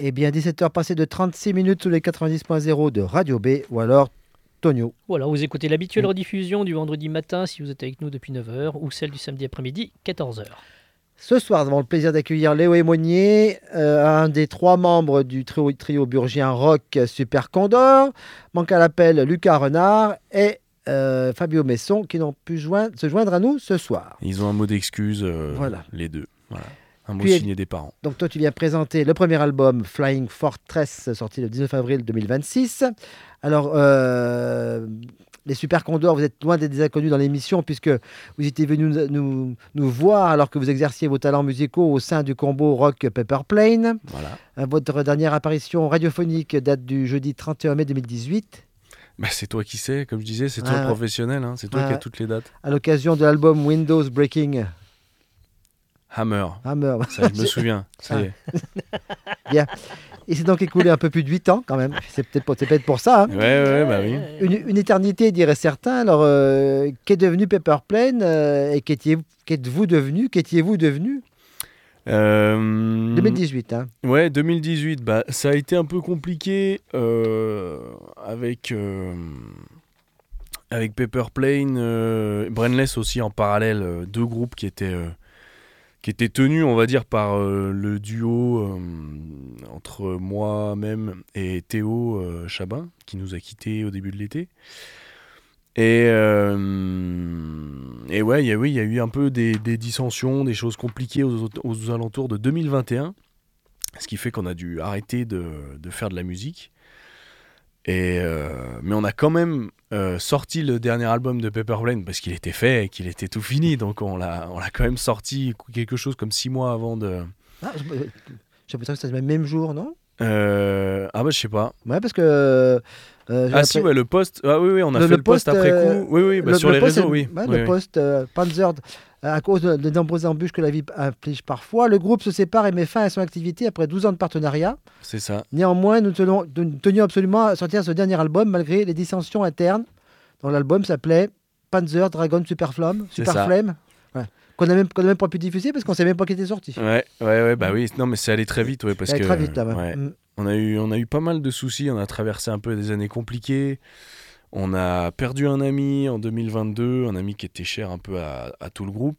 Eh bien, 17h passées de 36 minutes sous les 90.0 de Radio B, ou alors Tonio. Voilà, vous écoutez l'habituelle rediffusion du vendredi matin si vous êtes avec nous depuis 9h ou celle du samedi après-midi, 14h. Ce soir, nous avons le plaisir d'accueillir Léo Aymonier, un des 3 membres du trio burgien rock Super Condor. Manque à l'appel Lucas Renard et Fabio Messon qui n'ont pu se joindre à nous ce soir. Ils ont un mot d'excuse, Voilà. les deux. Voilà. Un mot Puis, signé des parents. Donc toi, tu viens présenter le premier album Flying Fortress, sorti le 19 avril 2026. Alors, les Super Condors, vous êtes loin d'être des inconnus dans l'émission puisque vous étiez venus nous voir alors que vous exerciez vos talents musicaux au sein du combo rock Pepper Plane. Voilà. Votre dernière apparition radiophonique date du jeudi 31 mai 2018. Bah, c'est toi qui sais, comme je disais, c'est toi le professionnel, hein, c'est toi qui as toutes les dates. À l'occasion de l'album Windows Breaking. Hammer. Ça, je me souviens. Ça y est. Bien. Il s'est donc écoulé un peu plus de 8 ans, quand même. C'est peut-être pour ça. Hein. Ouais, bah oui. Une éternité, diraient certains. Alors, qu'est devenu Pepper Plane et qu'êtes-vous devenu 2018. Hein. Ouais, 2018. Bah, ça a été un peu compliqué avec Pepper Plane, Brainless aussi en parallèle. 2 groupes qui étaient tenus, on va dire, par le duo entre moi-même et Théo Chabin, qui nous a quittés au début de l'été. Et ouais, il y a eu un peu des dissensions, des choses compliquées aux alentours de 2021, ce qui fait qu'on a dû arrêter de faire de la musique. Mais on a quand même sorti le dernier album de Pepper Plane parce qu'il était fait et qu'il était tout fini, donc on l'a quand même sorti quelque chose comme 6 mois avant de... Ah, j'ai l'impression que c'était le même jour, non ? Ah bah je sais pas. Ouais, parce que... si, ouais, le post... Ah oui, on a fait le post après coup. Oui, bah, sur les réseaux, oui. Ouais, le post Panzer, à cause de nombreuses embûches que la vie inflige parfois, le groupe se sépare et met fin à son activité après 12 ans de partenariat. C'est ça. Néanmoins, nous tenions absolument à sortir ce dernier album malgré les dissensions internes. Donc l'album s'appelait Panzer Dragon Super Flame. Ouais. Qu'on n'a même pas pu diffuser parce qu'on ne savait même pas qu'il était sorti. Ouais, bah oui. Non, mais c'est allé très vite, ouais, parce que... très vite, là, ouais. On a eu pas mal de soucis, on a traversé un peu des années compliquées. On a perdu un ami en 2022, un ami qui était cher un peu à tout le groupe.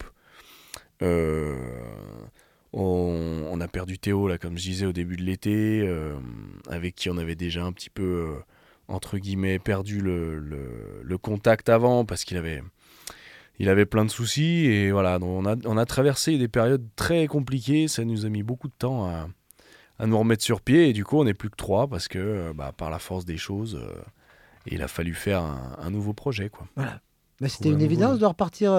On a perdu Théo, là, comme je disais, au début de l'été, avec qui on avait déjà un petit peu, entre guillemets, perdu le contact avant, parce qu'il avait plein de soucis. Et voilà, donc on a traversé des périodes très compliquées, ça nous a mis beaucoup de temps à nous remettre sur pied, et du coup on n'est plus que 3 parce que par la force des choses il a fallu faire un nouveau projet, quoi. Voilà. Mais c'était une évidence de repartir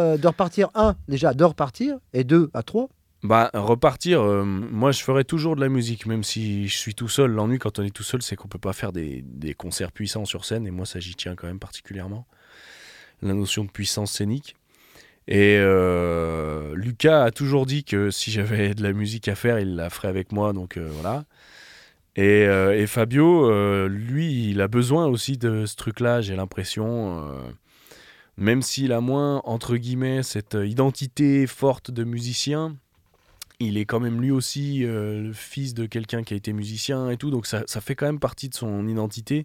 et 2 à 3. Repartir, moi je ferai toujours de la musique même si je suis tout seul. L'ennui quand on est tout seul, c'est qu'on peut pas faire des concerts puissants sur scène, et moi ça j'y tiens quand même particulièrement, la notion de puissance scénique. Et Lucas a toujours dit que si j'avais de la musique à faire, il la ferait avec moi, donc voilà. Et Fabio, lui, il a besoin aussi de ce truc-là, j'ai l'impression. Même s'il a moins, entre guillemets, cette identité forte de musicien, il est quand même lui aussi le fils de quelqu'un qui a été musicien et tout, donc ça fait quand même partie de son identité.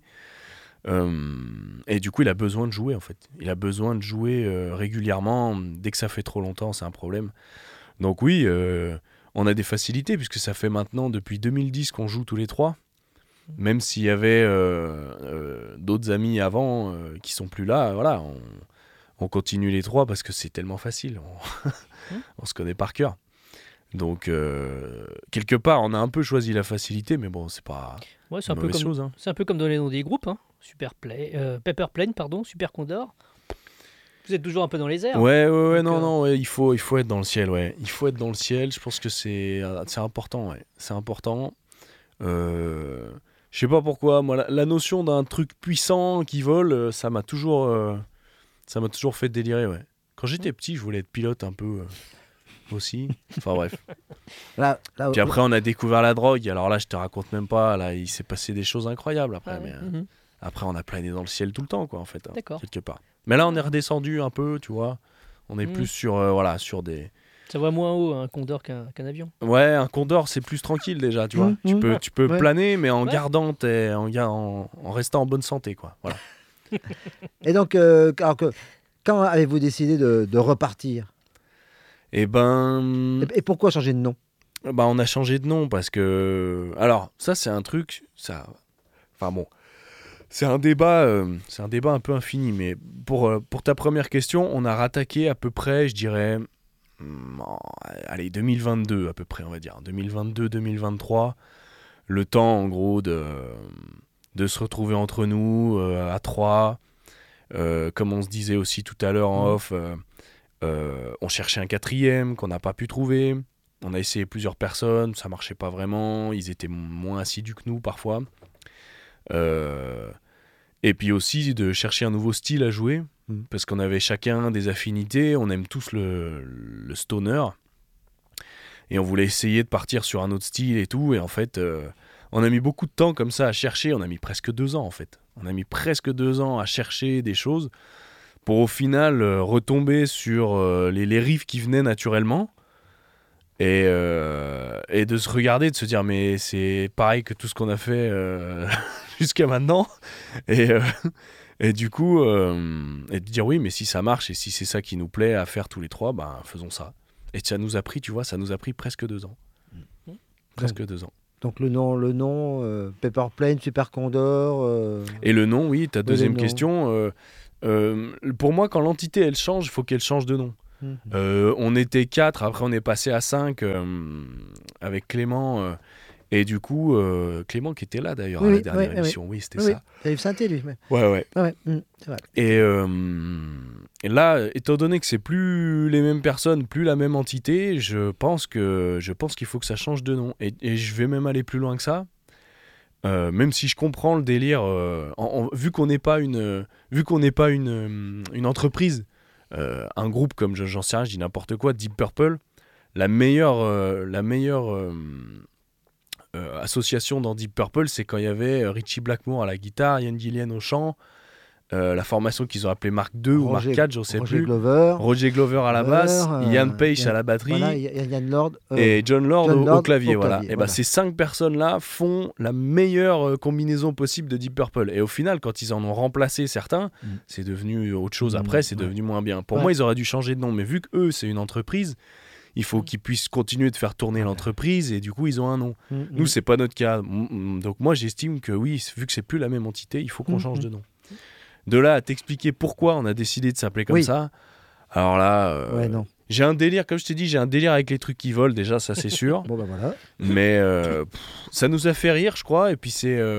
Et du coup il a besoin de jouer, en fait. Il a besoin de jouer régulièrement. Dès que ça fait trop longtemps, c'est un problème. Donc oui, on a des facilités puisque ça fait maintenant depuis 2010 qu'on joue tous les 3. Même s'il y avait d'autres amis avant qui sont plus là, voilà, on continue les 3 parce que c'est tellement facile. On se connaît par cœur. Donc, quelque part, on a un peu choisi la facilité, mais bon, c'est pas une mauvaise chose. Hein. C'est un peu comme dans les noms des groupes, hein. Pepper Plane, Super Condor. Vous êtes toujours un peu dans les airs. Ouais, non, il faut être dans le ciel, ouais. Il faut être dans le ciel, je pense que c'est important, ouais. C'est important. Je sais pas pourquoi, moi, la notion d'un truc puissant qui vole, ça m'a toujours fait délirer, ouais. Quand j'étais petit, je voulais être pilote un peu... aussi, enfin bref. Puis après on a découvert la drogue, alors là je te raconte même pas, là il s'est passé des choses incroyables après, après on a plané dans le ciel tout le temps, quoi, en fait, quelque part. Mais là on est redescendu un peu, tu vois, on est plus sur sur des Ça va moins haut un Condor qu'un avion. Ouais, un Condor, c'est plus tranquille déjà, tu vois. Tu peux Ouais. planer, mais en Ouais. gardant, en restant en bonne santé, quoi. Voilà. Et donc, quand avez-vous décidé de repartir? Et ben, Et pourquoi changer de nom? on a changé de nom parce que, alors, ça c'est un truc, ça, enfin bon, c'est un débat un peu infini. Mais pour ta première question, on a rattaqué à peu près, je dirais, allez, 2022 à peu près, on va dire, 2022-2023, le temps en gros de se retrouver entre nous à trois. Comme on se disait aussi tout à l'heure en off, on cherchait un quatrième qu'on n'a pas pu trouver. On a essayé plusieurs personnes, ça marchait pas vraiment. Ils étaient moins assidus que nous parfois. Et puis aussi de chercher un nouveau style à jouer, parce qu'on avait chacun des affinités. On aime tous le stoner. Et on voulait essayer de partir sur un autre style et tout. Et en fait, on a mis beaucoup de temps comme ça à chercher. On a mis presque 2 ans en fait. On a mis presque 2 ans à chercher des choses pour au final retomber sur les riffs qui venaient naturellement et de se regarder, de se dire mais c'est pareil que tout ce qu'on a fait jusqu'à maintenant et du coup et de dire oui mais si ça marche et si c'est ça qui nous plaît à faire tous les trois, ben faisons ça. Et ça nous a pris, tu vois, ça nous a pris presque 2 ans. Presque 2 ans. Donc le nom, Pepper Plane, Super Condor. Et le nom, oui, ta deuxième nom. question. Pour moi, quand l'entité elle change, il faut qu'elle change de nom. On était 4, après on est passé à 5 avec Clément. Et du coup, Clément qui était là d'ailleurs à la dernière émission. Oui, c'était ça. C'est Yves Sainté, lui. Ouais. C'est vrai. Et là, étant donné que c'est plus les mêmes personnes, plus la même entité, je pense qu'il faut que ça change de nom. Et je vais même aller plus loin que ça. Même si je comprends le délire, vu qu'on n'est pas une entreprise, un groupe comme j'en sais rien, je dis n'importe quoi, Deep Purple, la meilleure association dans Deep Purple, c'est quand il y avait Richie Blackmore à la guitare, Ian Gillan au chant, la formation qu'ils ont appelée Mark II ou Mark IV, je ne sais plus. Roger Glover à la basse, Ian Page à la batterie, voilà, Ian Lord, et John Lord au clavier. Voilà. Et voilà. ces 5 personnes-là font la meilleure combinaison possible de Deep Purple. Et au final, quand ils en ont remplacé certains, c'est devenu autre chose après, c'est devenu moins bien. Pour moi, ils auraient dû changer de nom, mais vu qu'eux, c'est une entreprise, il faut qu'ils puissent continuer de faire tourner l'entreprise et du coup, ils ont un nom. Nous, c'est pas notre cas. Donc moi, j'estime que oui, vu que c'est plus la même entité, il faut qu'on change de nom. De là à t'expliquer pourquoi on a décidé de s'appeler comme ça, alors là, non. j'ai un délire, comme je t'ai dit, j'ai un délire avec les trucs qui volent, déjà, ça c'est sûr. Bon, ben voilà. Mais ça nous a fait rire, je crois, et puis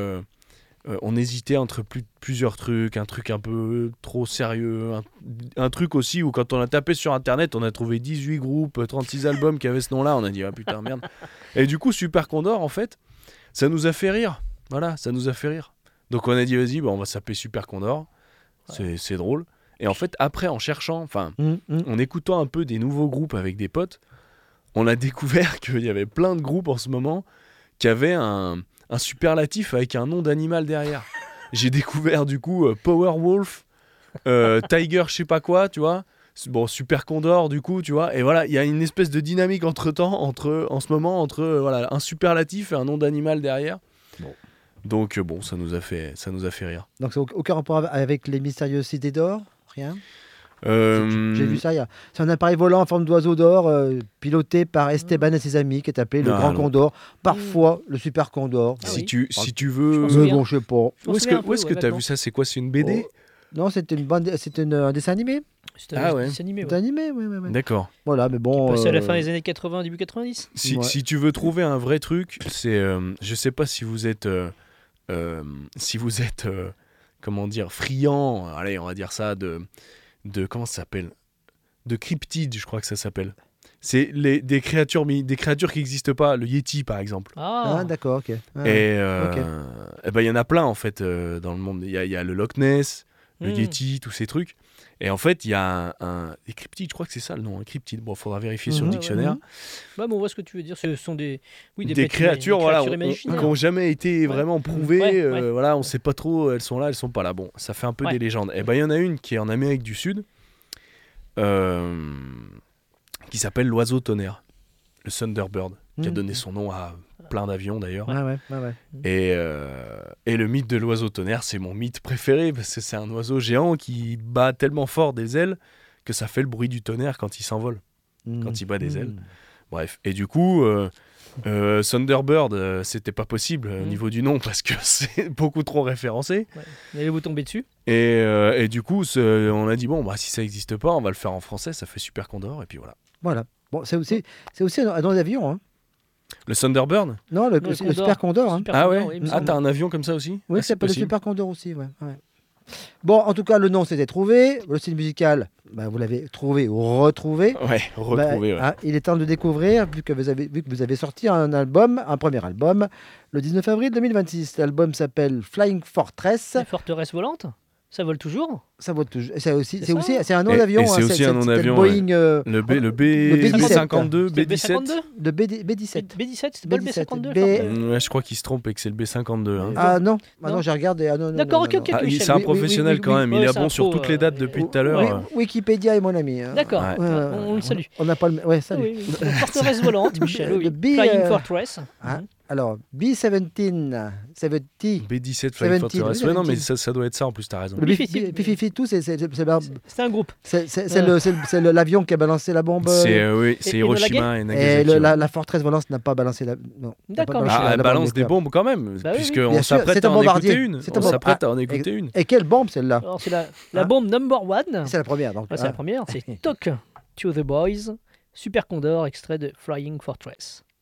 on hésitait entre plusieurs trucs, un truc un peu trop sérieux, un truc aussi où quand on a tapé sur internet, on a trouvé 18 groupes, 36 albums qui avaient ce nom-là, on a dit ah putain merde. Et du coup, Super Condor, en fait, ça nous a fait rire. Voilà, ça nous a fait rire. Donc on a dit vas-y, on va s'appeler Super Condor, c'est drôle. Et en fait, après, en cherchant, en écoutant un peu des nouveaux groupes avec des potes, on a découvert qu'il y avait plein de groupes en ce moment qui avaient un superlatif avec un nom d'animal derrière. J'ai découvert du coup Powerwolf, Tiger je sais pas quoi, tu vois. Bon, Super Condor du coup, tu vois. Et voilà, il y a une espèce de dynamique en ce moment entre voilà, un superlatif et un nom d'animal derrière. Bon. Donc ça nous a fait rire. Donc c'est aucun rapport avec les mystérieuses cités d'or? Rien? J'ai vu ça, c'est un appareil volant en forme d'oiseau d'or piloté par Esteban et ses amis qui est appelé le Grand Condor, parfois le Super Condor. Si tu veux... Mais bon, je sais pas. Où est-ce que tu as vu ça? C'est quoi? C'est une BD? Non, c'était un dessin animé. C'était un dessin animé. Dessin animé, oui. D'accord. Voilà, mais bon... Passé à la fin des années 80, début 90. Si tu veux trouver un vrai truc, c'est... je sais pas si vous êtes... comment dire, friand, allez, on va dire ça, de comment ça s'appelle, de cryptides, je crois que ça s'appelle. C'est des créatures qui n'existent pas, le Yeti par exemple. Ah d'accord, ok. Et ben il y en a plein en fait dans le monde. Il y a le Loch Ness, le Yeti, tous ces trucs. Et en fait, il y a des cryptides, je crois que c'est ça le nom, un cryptide. Bon, il faudra vérifier sur le dictionnaire. Bon, on voit ce que tu veux dire. Ce sont des créatures, voilà, qui imaginaires. n'ont jamais été vraiment prouvées. Voilà, on ne sait pas trop, elles sont là, elles sont pas là. Bon, ça fait un peu des légendes. Et ben, il y en a une qui est en Amérique du Sud. qui s'appelle l'oiseau tonnerre, le Thunderbird, qui a Mhm. donné son nom à plein d'avions d'ailleurs. Ouais. Et le mythe de l'oiseau tonnerre, c'est mon mythe préféré, parce que c'est un oiseau géant qui bat tellement fort des ailes que ça fait le bruit du tonnerre quand il s'envole, quand il bat des ailes. Bref, et du coup, Thunderbird, c'était pas possible au niveau du nom, parce que c'est beaucoup trop référencé. Ouais. Vous allez vous tomber dessus. Et du coup, on a dit, bon, bah, si ça n'existe pas, on va le faire en français, ça fait Super Condor, et puis voilà. Voilà. Bon, c'est aussi un nom d'avion. Hein. Le Thunderbird? Non, le Condor. Super Condor. Hein. Super Ah Condor, ouais? oui, il me Ah, semble. t'as un avion comme ça aussi? Oui, Ah, ça c'est s'appelle le possible. Super Condor aussi. Ouais. Bon, en tout cas, le nom s'était trouvé. Le style musical, vous l'avez trouvé ou retrouvé. Ouais, retrouvé, ouais. Il est temps de découvrir, vu que vous avez sorti un premier album, le 19 avril 2026. L'album s'appelle Flying Fortress. Les forteresses volantes, ça vole toujours. Ça vaut toujours. C'est ça. un nom Et d'avion. c'est aussi un nom c'était d'avion, Boeing Le B52, C'était B17. de B17. B17, c'était pas le B52 B- Ouais, je crois qu'il se trompe et que c'est le B52. Hein. Ah non, Non. j'ai regardé. Ah, non, D'accord, non, ok, non, ok, non. Ah, Michel. c'est un Oui, professionnel oui, quand même, il Ouais, est c'est bon un sur pro, toutes les dates depuis tout à l'heure. Wikipédia est mon ami. hein. D'accord, Ouais. on le salue. On n'a pas le. Ouais, Ah salut. oui, oui. Forteresse volante, Michel, oui. Le B, Flying Fortress. Ah, alors, B17, 70. B17 Flying 17, Fortress. Ouais, non, mais ça doit être ça en plus, t'as raison. Le B-52, B-52, C'est un groupe. c'est l'avion qui a balancé la bombe. Oui, c'est Et Hiroshima et Et Nagasaki. ouais. la forteresse volante n'a pas balancé la. Non, n'a pas D'accord. balancé Ah, la elle bombe balance des nucléaire. bombes quand même, Bah oui, puisqu'on Bien sûr, s'apprête c'est à un en écouter bombardier. une. C'est un On bombardier. s'apprête à en Ah, écouter une. Et quelle bombe celle-là? Alors, c'est la Hein bombe number one. C'est la première. Donc, Ah, c'est la première, c'est Talk to the Boys, Super Condor, extrait de Flying Fortress.